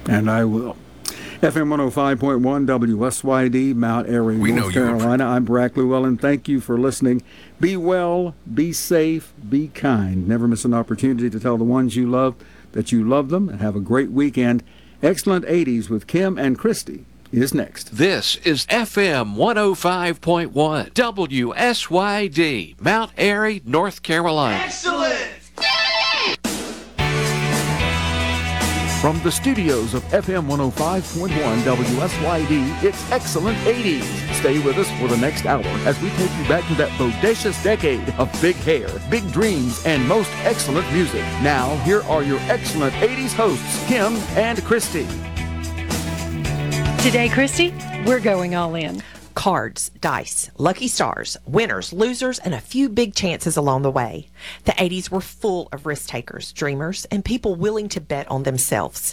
And I will. FM 105.1 WSYD, Mount Airy, North Carolina. I'm Brack Llewellyn. Thank you for listening. Be well, be safe, be kind. Never miss an opportunity to tell the ones you love that you love them, and have a great weekend. Excellent 80s with Kim and Christy is next. This is FM 105.1 WSYD, Mount Airy, North Carolina. Excellent! From the studios of FM 105.1 WSYD, it's Excellent 80s. Stay with us for the next hour as we take you back to that bodacious decade of big hair, big dreams, and most excellent music. Now, here are your Excellent 80s hosts, Kim and Christy. Today, Christy, we're going all in. Cards, dice, lucky stars, winners, losers, and a few big chances along the way. The 80s were full of risk takers, dreamers, and people willing to bet on themselves.